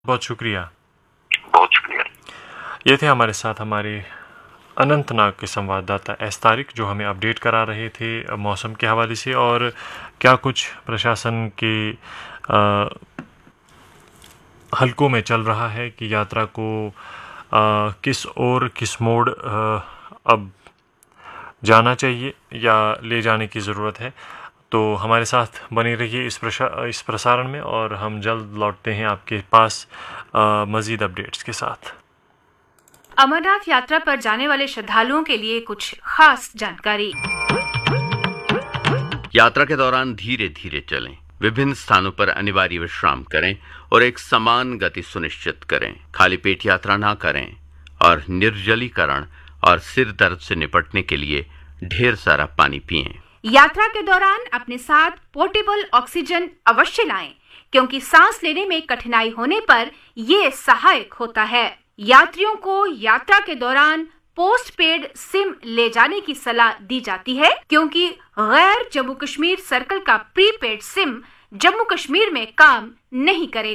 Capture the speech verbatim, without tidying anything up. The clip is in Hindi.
बहुत शुक्रिया। बहुत शुक्रिया। ये थे हमारे साथ हमारे अनंतनाग के संवाददाता एस तारिक, जो हमें अपडेट करा रहे थे मौसम के हवाले से और क्या कुछ प्रशासन के आ, हलकों में चल रहा है कि यात्रा को आ, किस ओर किस मोड़ अब जाना चाहिए या ले जाने की ज़रूरत है। तो हमारे साथ बने रहिए इस प्रशा इस प्रसारण में और हम जल्द लौटते हैं आपके पास मज़ीद अपडेट्स के साथ। अमरनाथ यात्रा पर जाने वाले श्रद्धालुओं के लिए कुछ खास जानकारी। यात्रा के दौरान धीरे धीरे चलें, विभिन्न स्थानों पर अनिवार्य विश्राम करें और एक समान गति सुनिश्चित करें। खाली पेट यात्रा ना करें और निर्जलीकरण और सिर दर्द से निपटने के लिए ढेर सारा पानी पिएं। यात्रा के दौरान अपने साथ पोर्टेबल ऑक्सीजन अवश्य लाएं, क्योंकि सांस लेने में कठिनाई होने पर ये सहायक होता है। यात्रियों को यात्रा के दौरान पोस्ट पेड सिम ले जाने की सलाह दी जाती है, क्योंकि गैर जम्मू कश्मीर सर्कल का प्रीपेड सिम जम्मू कश्मीर में काम नहीं करेगा।